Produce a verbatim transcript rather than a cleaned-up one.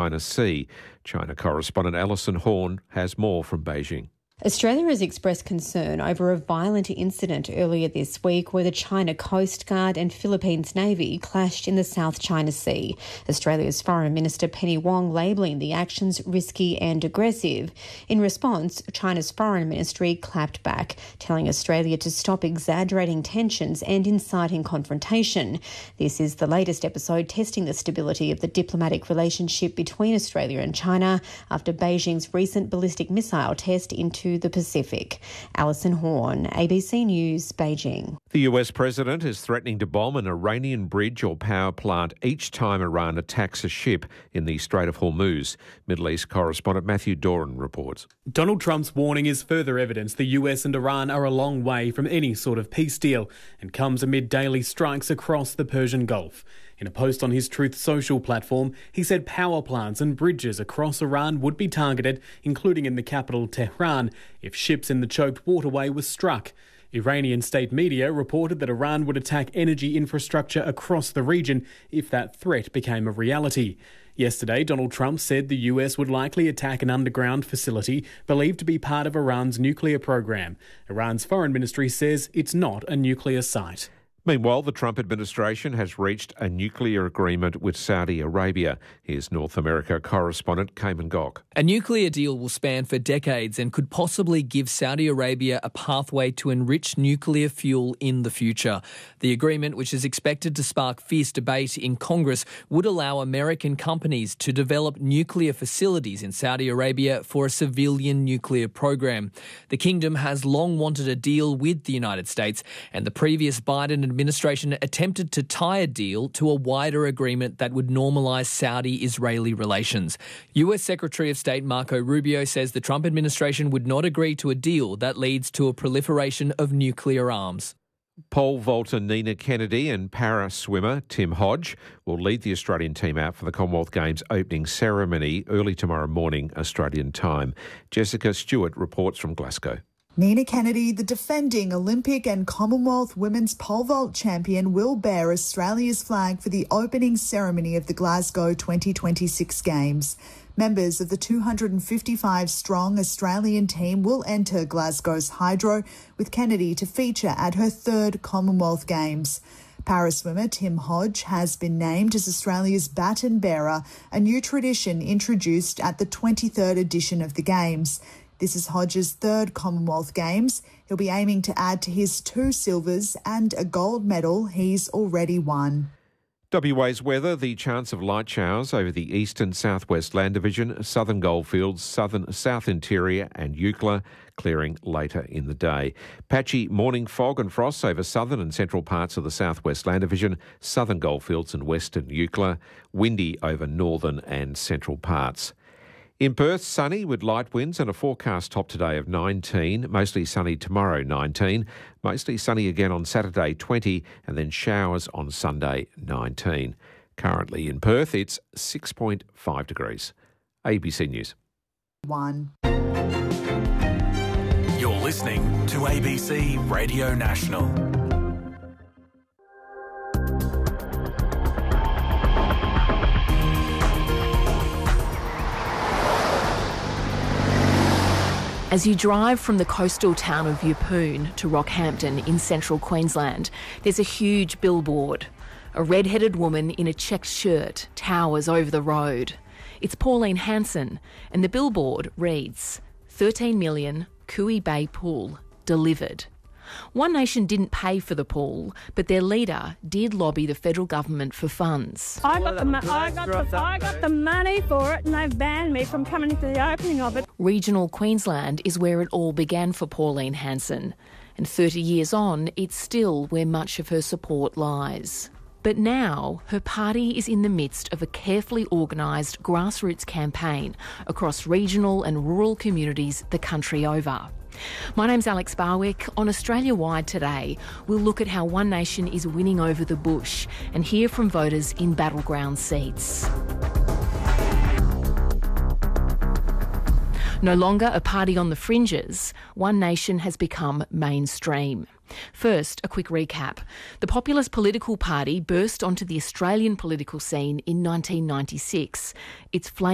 China Sea. China correspondent Alison Horn has more from Beijing. Australia has expressed concern over a violent incident earlier this week where the China Coast Guard and Philippines Navy clashed in the South China Sea. Australia's Foreign Minister Penny Wong labelling the actions risky and aggressive. In response, China's Foreign Ministry clapped back, telling Australia to stop exaggerating tensions and inciting confrontation. This is the latest episode testing the stability of the diplomatic relationship between Australia and China after Beijing's recent ballistic missile test into the Pacific. Alison Horn, A B C News, Beijing. The U S president is threatening to bomb an Iranian bridge or power plant each time Iran attacks a ship in the Strait of Hormuz. Middle East correspondent Matthew Doran reports. Donald Trump's warning is further evidence the U S and Iran are a long way from any sort of peace deal and comes amid daily strikes across the Persian Gulf. In a post on his Truth Social platform, he said power plants and bridges across Iran would be targeted, including in the capital Tehran, if ships in the choked waterway were struck. Iranian state media reported that Iran would attack energy infrastructure across the region if that threat became a reality. Yesterday, Donald Trump said the U S would likely attack an underground facility believed to be part of Iran's nuclear program. Iran's foreign ministry says it's not a nuclear site. Meanwhile, the Trump administration has reached a nuclear agreement with Saudi Arabia. Here's North America correspondent Cayman Gok. A nuclear deal will span for decades and could possibly give Saudi Arabia a pathway to enrich nuclear fuel in the future. The agreement, which is expected to spark fierce debate in Congress, would allow American companies to develop nuclear facilities in Saudi Arabia for a civilian nuclear program. The kingdom has long wanted a deal with the United States, and the previous Biden administration attempted to tie a deal to a wider agreement that would normalise Saudi-Israeli relations. U S Secretary of State Marco Rubio says the Trump administration would not agree to a deal that leads to a proliferation of nuclear arms. Pole vaulter Nina Kennedy and para swimmer Tim Hodge will lead the Australian team out for the Commonwealth Games opening ceremony early tomorrow morning, Australian time. Jessica Stewart reports from Glasgow. Nina Kennedy, the defending Olympic and Commonwealth women's pole vault champion, will bear Australia's flag for the opening ceremony of the Glasgow twenty twenty-six Games. Members of the two hundred fifty-five strong Australian team will enter Glasgow's Hydro, with Kennedy to feature at her third Commonwealth Games. Paraswimmer Tim Hodge has been named as Australia's baton bearer, a new tradition introduced at the twenty-third edition of the Games. This is Hodge's third Commonwealth Games. He'll be aiming to add to his two silvers and a gold medal he's already won. W A's weather, the chance of light showers over the eastern southwest land division, southern goldfields, southern south interior and Eucla, clearing later in the day. Patchy morning fog and frost over southern and central parts of the southwest land division, southern goldfields and western Eucla, windy over northern and central parts. In Perth, sunny with light winds and a forecast top today of nineteen, mostly sunny tomorrow nineteen, mostly sunny again on Saturday twenty and then showers on Sunday nineteen. Currently in Perth, it's six point five degrees. A B C News. One. You're listening to A B C Radio National. As you drive from the coastal town of Yeppoon to Rockhampton in central Queensland, there's a huge billboard. A red-headed woman in a checked shirt towers over the road. It's Pauline Hanson, and the billboard reads, thirteen million, Cooey Bay Pool, delivered. One Nation didn't pay for the pool, but their leader did lobby the federal government for funds. I got the, mo- I got the, I got the money for it and they've banned me from coming to the opening of it. Regional Queensland is where it all began for Pauline Hanson, and thirty years on, it's still where much of her support lies. But now, her party is in the midst of a carefully organised grassroots campaign across regional and rural communities the country over. My name's Alex Barwick. On Australia Wide today, we'll look at how One Nation is winning over the bush and hear from voters in battleground seats. No longer a party on the fringes, One Nation has become mainstream. First, a quick recap. The Populist Political Party burst onto the Australian political scene in nineteen ninety-six. Its flame